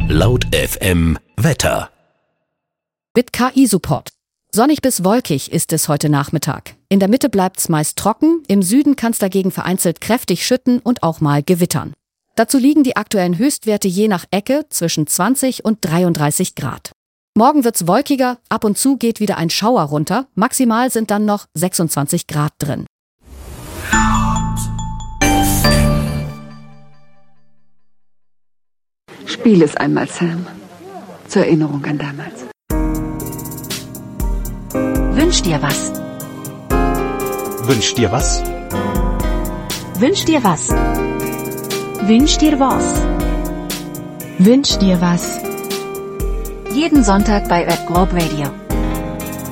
Laut FM Wetter. Mit KI-Support. Sonnig bis wolkig ist es heute Nachmittag. In der Mitte bleibt's meist trocken, im Süden kann's dagegen vereinzelt kräftig schütten und auch mal gewittern. Dazu liegen die aktuellen Höchstwerte je nach Ecke zwischen 20 und 33 Grad. Morgen wird's wolkiger, ab und zu geht wieder ein Schauer runter, maximal sind dann noch 26 Grad drin. Spiel es einmal, Sam. Zur Erinnerung an damals. Wünsch dir was. Wünsch dir was? Wünsch dir was. Wünsch dir was. Wünsch dir was. Jeden Sonntag bei Globe Radio.